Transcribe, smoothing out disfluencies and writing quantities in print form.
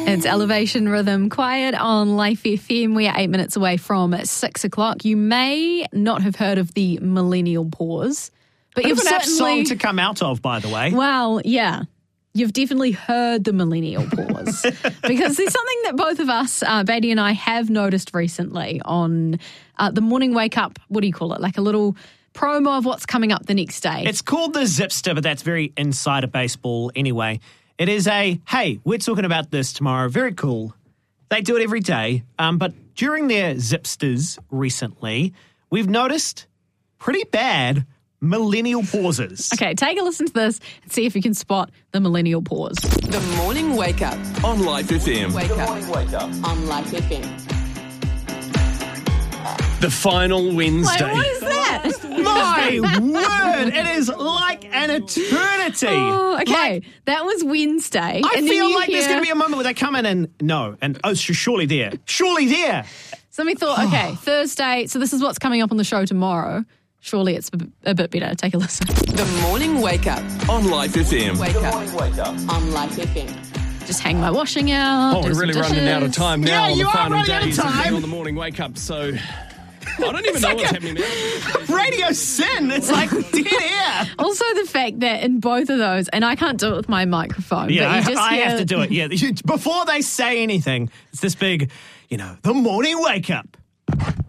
It's Elevation Rhythm Quiet on Life FM. We are 8 minutes away from 6 o'clock. You may not have heard of the millennial pause, but you've certainly... song to come out of, by the way. Well, yeah. You've definitely heard the millennial pause because there's something that both of us, Beatty and I, have noticed recently on the morning wake up. What do you call it? Like a little promo of what's coming up the next day. It's called the Zipster, but that's very insider baseball anyway. It is hey, we're talking about this tomorrow. Very cool. They do it every day. But during their Zipsters recently, we've noticed pretty bad millennial pauses. Okay, take a listen to this and see if you can spot the millennial pause. The Morning Wake Up on Life FM. Wake Up on Life FM. The final Wednesday. Wait, what is that? My word, it is like an eternity. Oh, okay, that was Wednesday. I and feel like there's going to be a moment where they come in and surely there. So we thought, okay, Thursday, so this is what's coming up on the show tomorrow. Surely it's a bit better. Take a listen. The Morning Wake Up on Life FM. Wake Up on Life FM. Just hang my washing out. Oh, we're really running out of time now. Yeah, on you the are final running out of days of being time. on the Morning Wake Up, so I don't even know what's happening now. Radio sin. It's like dead air. Also the fact that in both of those, and I can't do it with my microphone, Yeah, but you just I hear, have to do it. Yeah, before they say anything, it's this big, the morning wake up.